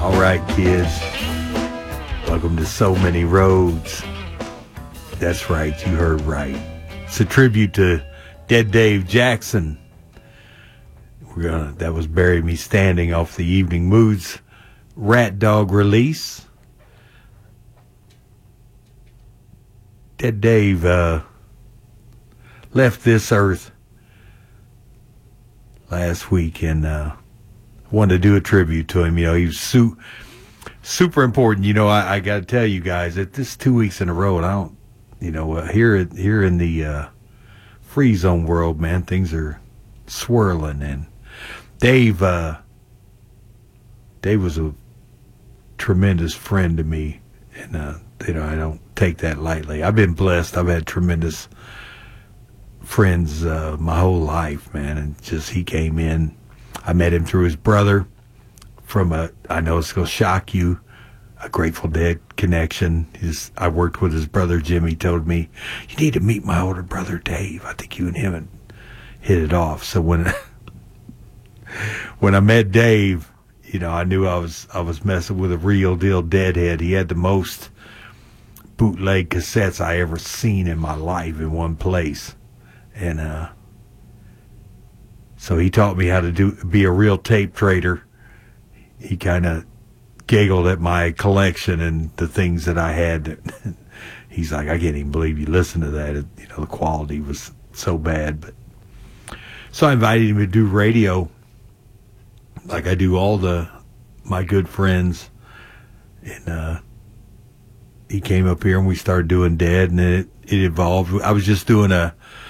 All right, kids. Welcome to So Many Roads. That's right, you heard right. It's a tribute to Dead Dave Jackson. That was Bury Me Standing off the Evening Moods Rat Dog release. Dead Dave left this earth last week, and wanted to do a tribute to him. You know, he was super important. You know, I got to tell you guys that this 2 weeks in a row, and I don't, you know, here in the free zone world, man, things are swirling. And Dave was a tremendous friend to me, and you know, I don't take that lightly. I've been blessed. I've had tremendous friends my whole life, man, and just he came in. I met him through his brother from I know it's going to shock you, a Grateful Dead connection. I worked with his brother Jim. He told me, you need to meet my older brother Dave. I think you and him hit it off. So when I met Dave, you know, I knew I was messing with a real deal deadhead. He had the most bootleg cassettes I ever seen in my life in one place. And so he taught me how to be a real tape trader. He kind of giggled at my collection and the things that I had. He's like, I can't even believe you listened to that. You know, the quality was so bad. But so I invited him to do radio, like I do all my good friends. And he came up here and we started doing Dead, and it evolved. I was just doing a